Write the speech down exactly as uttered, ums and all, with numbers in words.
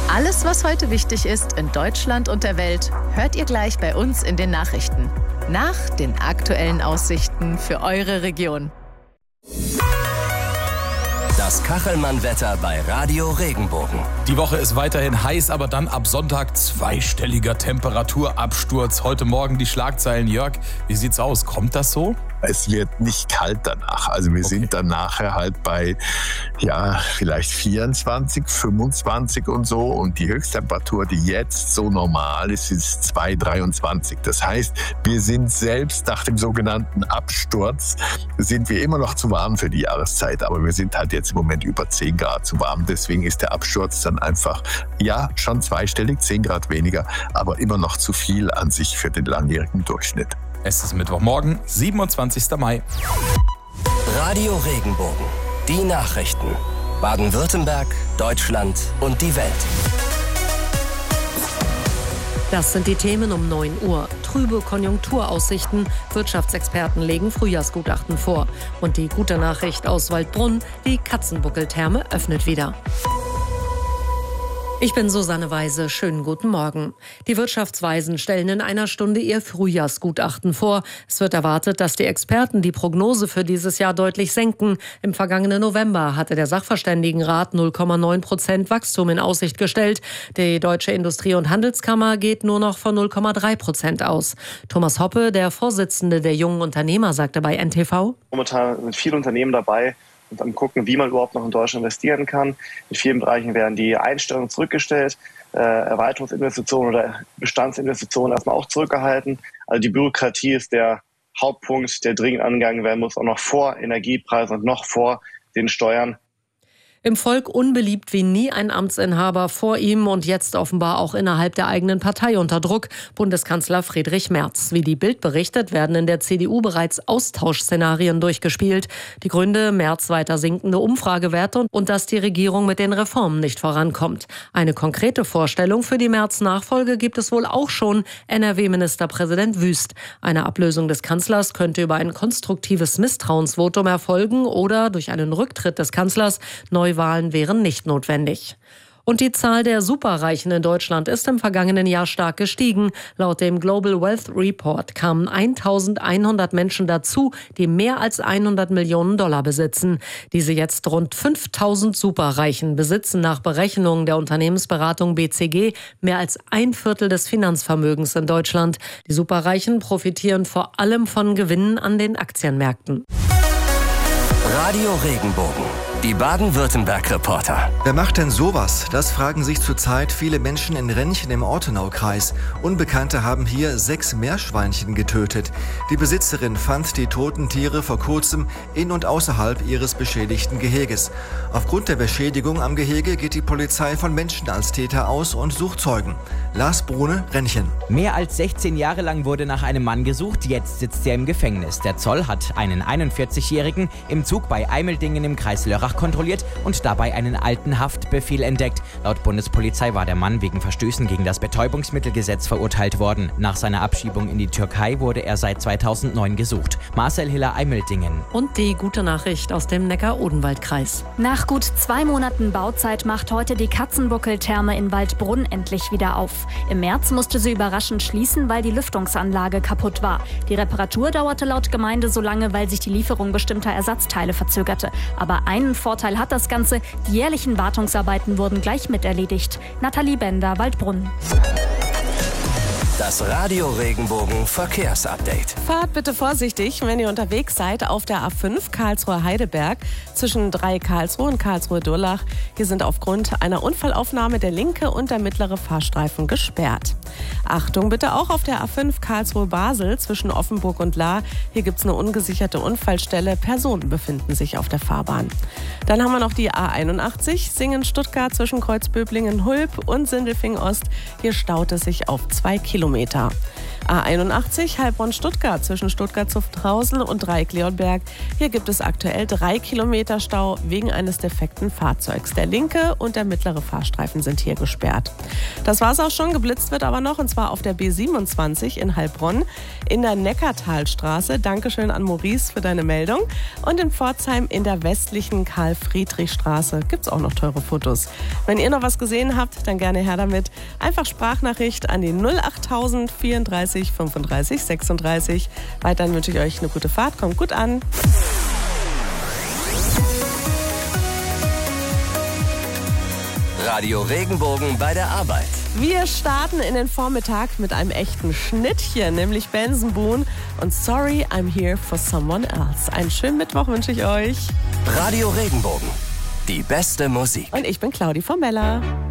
Alles, was heute wichtig ist in Deutschland und der Welt, hört ihr gleich bei uns in den Nachrichten. Nach den aktuellen Aussichten für eure Region. Das Kachelmann-Wetter bei Radio Regenbogen. Die Woche ist weiterhin heiß, aber dann ab Sonntag zweistelliger Temperaturabsturz. Heute Morgen die Schlagzeilen. Jörg, wie sieht's aus? Kommt das so? Es wird nicht kalt danach. Also wir okay. sind dann nachher halt bei, ja, vielleicht vierundzwanzig, fünfundzwanzig und so. Und die Höchsttemperatur, die jetzt so normal ist, ist zwei Komma dreiundzwanzig. Das heißt, wir sind selbst nach dem sogenannten Absturz, sind wir immer noch zu warm für die Jahreszeit. Aber wir sind halt jetzt im Moment über zehn Grad zu warm. Deswegen ist der Absturz dann einfach, ja, schon zweistellig, zehn Grad weniger, aber immer noch zu viel an sich für den langjährigen Durchschnitt. Es ist Mittwochmorgen, siebenundzwanzigster Mai. Radio Regenbogen. Die Nachrichten. Baden-Württemberg, Deutschland und die Welt. Das sind die Themen um neun Uhr. Trübe Konjunkturaussichten. Wirtschaftsexperten legen Frühjahrsgutachten vor. Und die gute Nachricht aus Waldbrunn: Die Katzenbuckeltherme öffnet wieder. Ich bin Susanne Weise. Schönen guten Morgen. Die Wirtschaftsweisen stellen in einer Stunde ihr Frühjahrsgutachten vor. Es wird erwartet, dass die Experten die Prognose für dieses Jahr deutlich senken. Im vergangenen November hatte der Sachverständigenrat null Komma neun Prozent Wachstum in Aussicht gestellt. Die Deutsche Industrie- und Handelskammer geht nur noch von null Komma drei Prozent aus. Thomas Hoppe, der Vorsitzende der jungen Unternehmer, sagte bei N T V: Momentan sind viele Unternehmen dabei und am gucken, wie man überhaupt noch in Deutschland investieren kann. In vielen Bereichen werden die Einstellungen zurückgestellt, äh, Erweiterungsinvestitionen oder Bestandsinvestitionen erstmal auch zurückgehalten. Also die Bürokratie ist der Hauptpunkt, der dringend angegangen werden muss, auch noch vor Energiepreisen und noch vor den Steuern. Im Volk unbeliebt wie nie ein Amtsinhaber vor ihm und jetzt offenbar auch innerhalb der eigenen Partei unter Druck. Bundeskanzler Friedrich Merz. Wie die Bild berichtet, werden in der C D U bereits Austauschszenarien durchgespielt. Die Gründe: Merz weiter sinkende Umfragewerte und dass die Regierung mit den Reformen nicht vorankommt. Eine konkrete Vorstellung für die Merz-Nachfolge gibt es wohl auch schon. N R W-Ministerpräsident Wüst. Eine Ablösung des Kanzlers könnte über ein konstruktives Misstrauensvotum erfolgen oder durch einen Rücktritt des Kanzlers. Neu Wahlen wären nicht notwendig. Und die Zahl der Superreichen in Deutschland ist im vergangenen Jahr stark gestiegen. Laut dem Global Wealth Report kamen eintausendeinhundert Menschen dazu, die mehr als hundert Millionen Dollar besitzen. Diese jetzt rund fünftausend Superreichen besitzen nach Berechnungen der Unternehmensberatung B C G mehr als ein Viertel des Finanzvermögens in Deutschland. Die Superreichen profitieren vor allem von Gewinnen an den Aktienmärkten. Radio Regenbogen. Die Baden-Württemberg-Reporter. Wer macht denn sowas? Das fragen sich zurzeit viele Menschen in Rennchen im Ortenaukreis. Unbekannte haben hier sechs Meerschweinchen getötet. Die Besitzerin fand die toten Tiere vor kurzem in und außerhalb ihres beschädigten Geheges. Aufgrund der Beschädigung am Gehege geht die Polizei von Menschen als Täter aus und sucht Zeugen. Lars Brune, Rennchen. Mehr als sechzehn Jahre lang wurde nach einem Mann gesucht, jetzt sitzt er im Gefängnis. Der Zoll hat einen einundvierzigjährigen im Zug bei Eimeldingen im Kreis Lörrach kontrolliert und dabei einen alten Haftbefehl entdeckt. Laut Bundespolizei war der Mann wegen Verstößen gegen das Betäubungsmittelgesetz verurteilt worden. Nach seiner Abschiebung in die Türkei wurde er seit zweitausendneun gesucht. Marcel Hiller, Eimeldingen. Und die gute Nachricht aus dem Neckar-Odenwald-Kreis. Nach gut zwei Monaten Bauzeit macht heute die Katzenbuckeltherme in Waldbrunn endlich wieder auf. Im März musste sie überraschend schließen, weil die Lüftungsanlage kaputt war. Die Reparatur dauerte laut Gemeinde so lange, weil sich die Lieferung bestimmter Ersatzteile verzögerte. Aber einen Vorteil hat das Ganze: die jährlichen Wartungsarbeiten wurden gleich mit erledigt. Nathalie Bender, Waldbrunn. Das Radio Regenbogen Verkehrsupdate. Fahrt bitte vorsichtig, wenn ihr unterwegs seid auf der A fünf Karlsruhe-Heidelberg zwischen drei Karlsruhe und Karlsruhe-Durlach. Hier sind aufgrund einer Unfallaufnahme der linke und der mittlere Fahrstreifen gesperrt. Achtung bitte auch auf der A fünf Karlsruhe-Basel zwischen Offenburg und Lahr. Hier gibt es eine ungesicherte Unfallstelle. Personen befinden sich auf der Fahrbahn. Dann haben wir noch die A einundachtzig Singen-Stuttgart zwischen Kreuzböblingen-Hulb und Sindelfingen-Ost. Hier staut es sich auf zwei Kilometer. A einundachtzig Heilbronn-Stuttgart zwischen Stuttgart-Zuffenhausen und Dreieck-Leonberg. Hier gibt es aktuell drei Kilometer Stau wegen eines defekten Fahrzeugs. Der linke und der mittlere Fahrstreifen sind hier gesperrt. Das war's auch schon. Geblitzt wird aber noch, und zwar auf der B siebenundzwanzig in Heilbronn, in der Neckartalstraße. Dankeschön an Maurice für deine Meldung. Und in Pforzheim in der westlichen Karl-Friedrich-Straße gibt's auch noch teure Fotos. Wenn ihr noch was gesehen habt, dann gerne her damit. Einfach Sprachnachricht an die null achttausend vierunddreißig fünfunddreißig sechsunddreißig. Weiterhin wünsche ich euch eine gute Fahrt. Kommt gut an. Radio Regenbogen bei der Arbeit. Wir starten in den Vormittag mit einem echten Schnittchen, nämlich Benson Boone und Sorry, I'm Here for Someone Else. Einen schönen Mittwoch wünsche ich euch. Radio Regenbogen, die beste Musik. Und ich bin Claudi Formella.